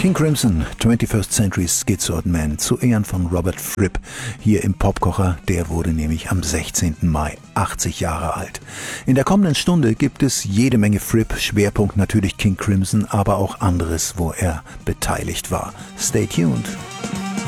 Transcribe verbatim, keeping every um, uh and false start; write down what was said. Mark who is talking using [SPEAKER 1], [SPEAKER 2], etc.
[SPEAKER 1] King Crimson, twenty-first Century Schizoid Man, zu Ehren von Robert Fripp, hier im Popkocher. Der wurde nämlich am sechzehnten Mai achtzig Jahre alt. In der kommenden Stunde gibt es jede Menge Fripp, Schwerpunkt natürlich King Crimson, aber auch anderes, wo er beteiligt war. Stay tuned.